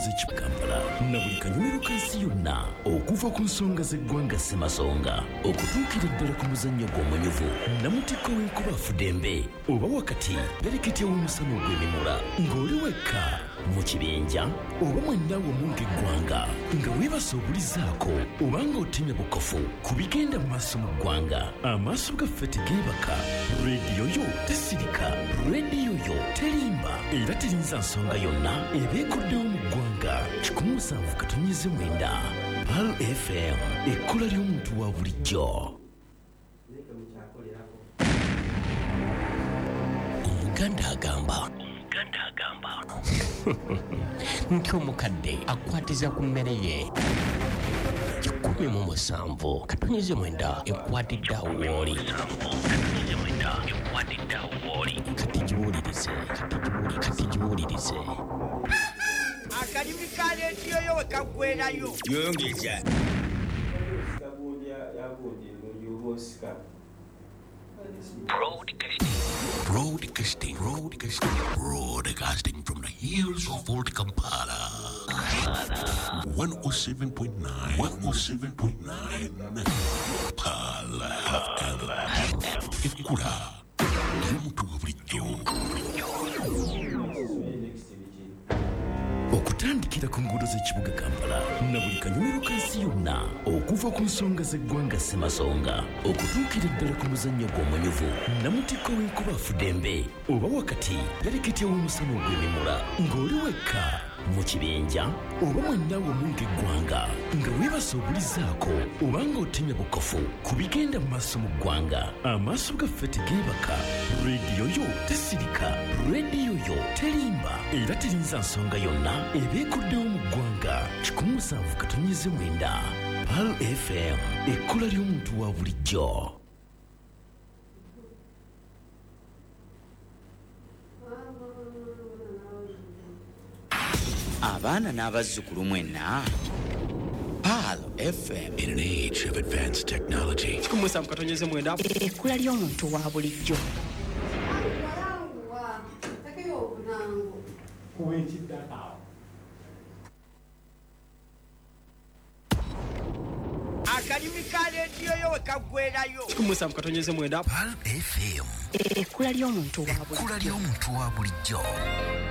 z'Ekampala na buli kanyomero kansi yonna okuva ku nsonga z'eggwanga ssemasonga okutuukira ddala ku muzannyo gw'omanyuvu namutikko w'enkuba Fudembe oba wakati pereketya w'omusana ogw'emimula ng'oli wekka mu kibinja oba mwennaawe omunga eggwanga nga weebasa obulizaako obanga otemya bukofu ku bigenda mu maaso mu ggwanga amaaso gaffe tegeebaka rediyo yo tesirika rediyo yo terimba era terinza nsonga yonna ebeekoddewo mu ggwanga 107.9 Pal FM ekkola ly'omuntu wa bulijjo. Omuganda agamba nti omukadde akwatiza ku mmere ye 17 katonyize mwenda ekwatidde awo w'oli kati giwulirize akalimi ka leediyo yo we kaggwerayo yongeza Broadcasting from the hills of Old Kampala. 107.9 Pala FM. Ekula y'omuntu wa bulijjo. Okutandikira ku nguudo z'ekibuga Kampala na buli kanyomero kansi yonna okuva ku nsonga z'eggwanga ssemasonga okutuukira ddala ku muzannyo gw'omanyuvu namutikko w'enkuba Fudembe oba wakati pereketya w'omusana ogw'emimula ng'oli wekka mu kibinja oba mwennaawe omunga eggwanga nga weebasa obulizaako obanga otemya bukofu ku bigenda mu maaso mu ggwanga amaaso gaffe tegeebaka rediyo yo tesirika rediyo yo terimba era terinza nsonga yonna ebeekoddewo mu ggwanga 107.9 Pal FM ekkola ly'omuntu wa bulijjo. Abaana n'abazzukulu mwenna Pal FM. In an age of advanced technology, ekkula ly'omuntu wa bulijjo. akalimi ka leediyo yo we kaggwerayo Pal FM ekkula ly'omuntu wa bulijjo. ekkula ly'omuntu wa bulijjo.